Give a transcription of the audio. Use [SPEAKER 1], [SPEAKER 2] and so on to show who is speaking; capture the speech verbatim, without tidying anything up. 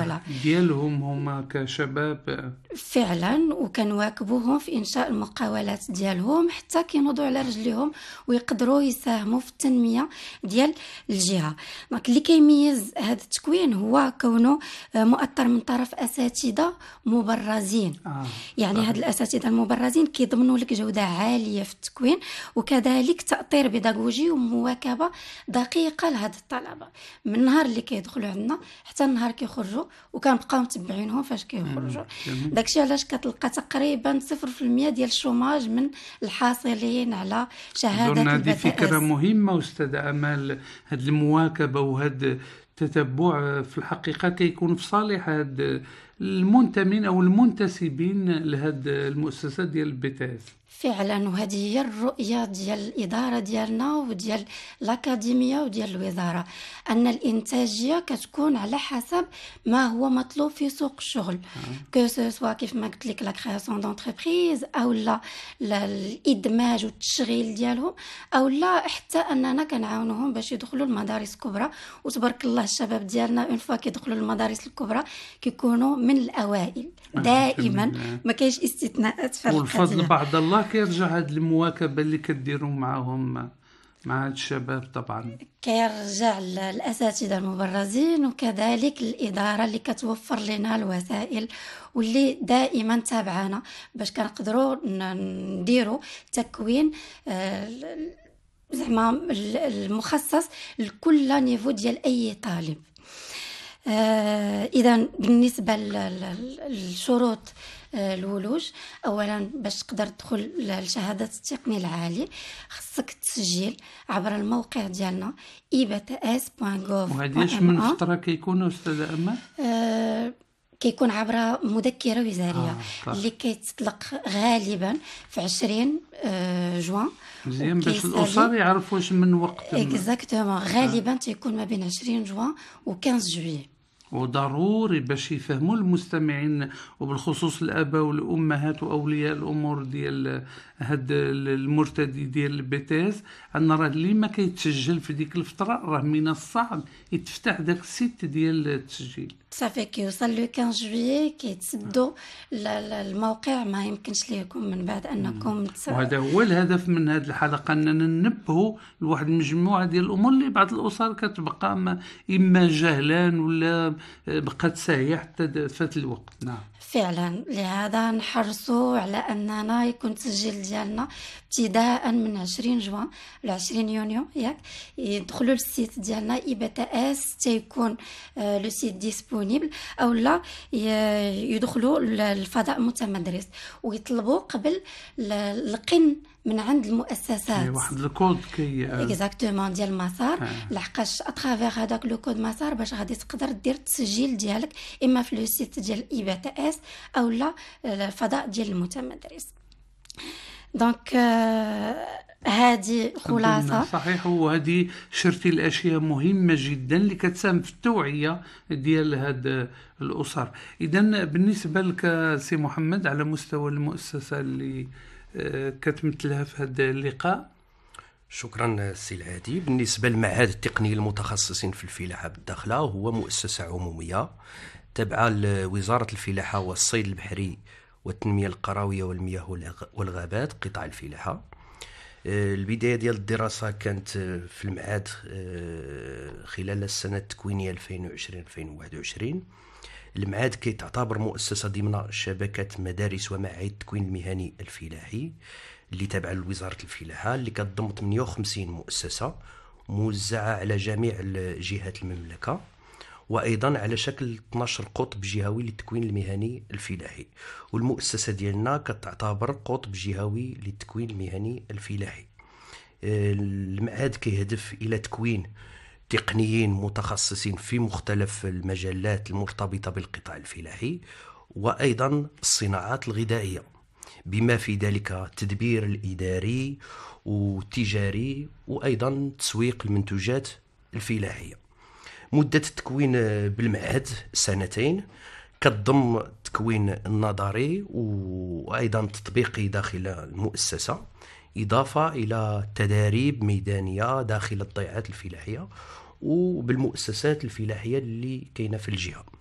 [SPEAKER 1] فوالا
[SPEAKER 2] ديالهم هما كشباب
[SPEAKER 1] فعلا، وكنواكبوهم في انشاء المقاولات ديالهم حتى كينوضوا على رجليهم ويقدروا يساهموا في التنميه ديال الجهه. دونك اللي كيميز هذا التكوين هو كونه مؤثر من طرف اساتذه مبرزين.
[SPEAKER 2] آه.
[SPEAKER 1] يعني هاد الاساتذه المبرزين كيضمنوا لك جوده عاليه في التكوين، وكذلك تاطير بيداغوجي ومواكبه دقيقه لهاد الطلبه من النهار اللي كيدخلوا عندنا حتى النهار كيخرجوا، وكنبقاو متبعينهم فاش كيخرجوا. داكشي علاش كتلقى تقريبا صفر في المية ديال الشوماج من الحاصلين على شهاده
[SPEAKER 2] هذه فكره
[SPEAKER 1] البكالوريوس.
[SPEAKER 2] مهمه استاذ امال، هاد المواكبه وهاد التتبع في الحقيقه كيكون في صالح هاد المنتمين او المنتسبين لهاد المؤسسات ديال البيتاس.
[SPEAKER 1] فعلا، وهذه هي الرؤيه ديال الاداره ديالنا وديال الاكاديميه وديال الوزاره، ان الانتاجيه كتكون على حسب ما هو مطلوب في سوق الشغل، كو سوا كيف ما قلت لك لا كرياسيون دونتربريز او لا الادماج والتشغيل ديالهم، او لا حتى اننا كنعاونوهم باش يدخلوا المدارس الكبرى. وتبارك الله الشباب ديالنا اون فوا كيدخلوا المدارس الكبرى كيكونوا من الاوائل دائما، ما كاينش استثناءات في القضيه.
[SPEAKER 2] والفضل بعد الله كيرجع هاد المواكبه اللي كديروا معاهم مع هاد الشباب طبعا
[SPEAKER 1] كيرجع الاساتذه المبرزين، وكذلك الاداره اللي كتوفر لنا الوسائل واللي دائما تابعانا باش كنقدروا نديروا تكوين زعما المخصص لكل نيفو ديال اي طالب. آه اذا بالنسبه للشروط آه الولوج، اولا باش تقدر تدخل لشهاده التقني العالي خصك تسجل عبر الموقع ديالنا اي بي تي اس دوت غوف.
[SPEAKER 2] وهذه من فتره كيكون استاذ امال
[SPEAKER 1] آه كيكون عبر مذكره وزاريه
[SPEAKER 2] آه
[SPEAKER 1] اللي كيتطلق غالبا في عشرين آه جوان.
[SPEAKER 2] مزيان باش الاسر يعرفوا واش من وقت
[SPEAKER 1] اكزاكتومون غالبا آه. تيكون ما بين عشرين جوان و خمسة جويي.
[SPEAKER 2] وضروري باش يفهموا المستمعين وبالخصوص الاباء والامهات واولياء الامور ديال هاد المرتدي ديال البيتاس، ان راه اللي ما كيتسجل في ديك الفتره راه من الصعب يتفتح داك السيت ديال التسجيل.
[SPEAKER 1] صافي كيوصل لو خمسة جويي كيتسدوا الموقع، ما يمكنش ليكم من بعد انكم
[SPEAKER 2] تس... وهذا هو الهدف من هذه الحلقه، اننا ننبهوا لواحد المجموعه ديال الامور اللي بعض الاسر كتبقى ما اما جهلان ولا بقات ساهيه حتى فات الوقت. نعم
[SPEAKER 1] فعلا، لهذا نحرصوا على اننا يكون التسجيل ديالنا ابتداء من عشرين جوان ل عشرين يونيو، ياك يدخلوا للسيت ديالنا اي بي تي اس تيكون آه لو سيت ديسپونيبل، او لا يدخلوا للفضاء متمدرس ويطلبوا قبل القن من عند المؤسسات
[SPEAKER 2] واحد الكود كي
[SPEAKER 1] اكزاكتومون ديال المسار آه. لحقاش اترافير هذاك لو كود مسار باش غادي تقدر دير التسجيل ديالك اما في لو سيت ديال اي بي تي اس او لا الفضاء ديال المتمدرس. دونك هذه خلاصه
[SPEAKER 2] صحيح، وهذه شرتي الاشياء مهمه جدا اللي كتساهم في التوعيه ديال هاد الاسر. اذا بالنسبه لك سي محمد على مستوى المؤسسه اللي كتمثلها في هذا اللقاء.
[SPEAKER 3] شكرا سي العادي. بالنسبه للمعهد التقني المتخصصين في الفلاحه بالداخله، هو مؤسسه عموميه تابعه لوزاره الفلاحه والصيد البحري والتنميه القرويه والمياه والغابات قطاع الفلاحه. البدايه ديال الدراسه كانت في المعهد خلال السنه التكوينيه ألفين وعشرين ألفين وواحد وعشرين. المعهد كيتعتبر مؤسسة ضمن شبكة مدارس ومعاهد التكوين المهني الفلاحي اللي تابعة لوزارة الفلاحة، اللي كتضم ثمانية وخمسين مؤسسة موزعة على جميع جهات المملكة، وأيضا على شكل اثنا عشر قطب جهوي للتكوين المهني الفلاحي. والمؤسسة ديالنا كتعتبر قطب جهوي للتكوين المهني الفلاحي. المعهد كيهدف إلى تكوين تقنيين متخصصين في مختلف المجالات المرتبطة بالقطاع الفلاحي وأيضا الصناعات الغذائية، بما في ذلك التدبير الإداري والتجاري وأيضا تسويق المنتوجات الفلاحية. مدة التكوين بالمعهد سنتين، كتضم التكوين النظري وأيضا تطبيقي داخل المؤسسة، إضافة إلى تداريب ميدانية داخل الضيعات الفلاحية وبالمؤسسات الفلاحية اللي كاينة في الجهة.